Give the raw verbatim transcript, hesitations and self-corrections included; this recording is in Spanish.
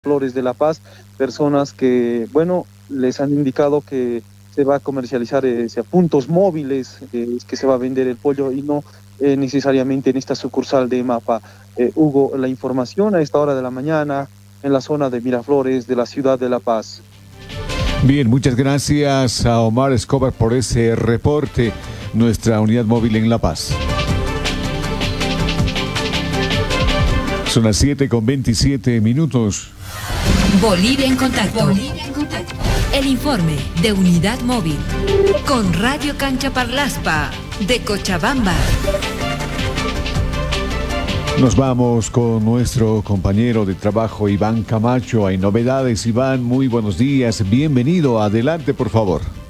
Miraflores de La Paz, personas que, bueno, les han indicado que se va a comercializar eh, sea, puntos móviles, eh, que se va a vender el pollo y no eh, necesariamente en esta sucursal de Mapa. Eh, Hugo, la información a esta hora de la mañana en la zona de Miraflores de la ciudad de La Paz. Bien, muchas gracias a Omar Escobar por ese reporte, nuestra unidad móvil en La Paz. Son las siete con veintisiete minutos. Bolivia en contacto. Bolivia en contacto. El informe de unidad móvil con Radio Cancha Parlaspa de Cochabamba. Nos vamos con nuestro compañero de trabajo Iván Camacho. Hay novedades, Iván, muy buenos días, bienvenido, adelante por favor.